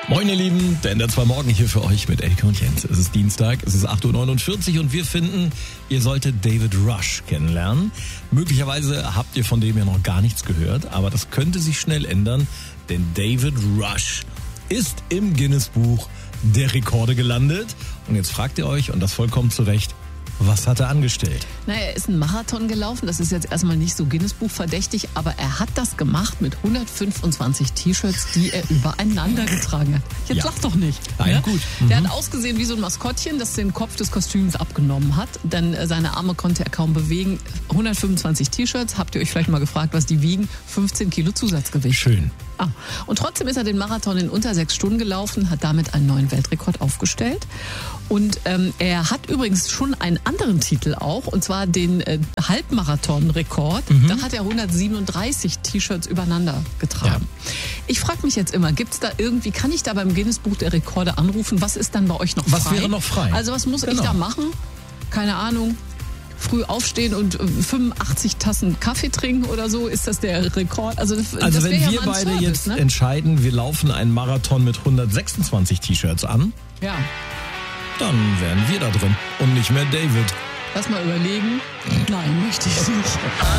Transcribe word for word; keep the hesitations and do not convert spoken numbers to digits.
Moin ihr Lieben, der Ender zwei Morgen hier für euch mit Elke und Jens. Es ist Dienstag, es ist acht Uhr neunundvierzig und wir finden, ihr solltet David Rush kennenlernen. Möglicherweise habt ihr von dem ja noch gar nichts gehört, aber das könnte sich schnell ändern, denn David Rush ist im Guinness-Buch der Rekorde gelandet. Und jetzt fragt ihr euch, und das vollkommen zu Recht, was hat er angestellt? Naja, er ist einen Marathon gelaufen. Das ist jetzt erstmal nicht so Guinness-Buch verdächtig, aber er hat das gemacht mit hundertfünfundzwanzig T-Shirts, die er übereinander getragen hat. Jetzt Ja. lach doch nicht. Nein, ja? gut. Der Mhm. hat ausgesehen wie so ein Maskottchen, das den Kopf des Kostüms abgenommen hat, denn äh, seine Arme konnte er kaum bewegen. hundertfünfundzwanzig T-Shirts, habt ihr euch vielleicht mal gefragt, was die wiegen? fünfzehn Kilo Zusatzgewicht. Schön. Ah, und trotzdem ist er den Marathon in unter sechs Stunden gelaufen, hat damit einen neuen Weltrekord aufgestellt. Und ähm, er hat übrigens schon einen anderen Titel auch, und zwar den äh, Halbmarathon-Rekord. Mhm. Da hat er hundertsiebenunddreißig T-Shirts übereinander getragen. Ja. Ich frage mich jetzt immer, gibt's da irgendwie, kann ich da beim Guinness-Buch der Rekorde anrufen? Was ist dann bei euch noch Was frei? wäre noch frei? Also was muss Genau. ich da machen? Keine Ahnung. Früh aufstehen und äh, fünfundachtzig Tassen Kaffee trinken oder so, ist das der Rekord? Also, das, Also das wenn wär ja wir mal ein beide Service, jetzt ne? entscheiden, wir laufen einen Marathon mit hundertsechsundzwanzig T-Shirts an, Ja, dann wären wir da drin und nicht mehr David. lass mal überlegen. Nein, möchte ich nicht.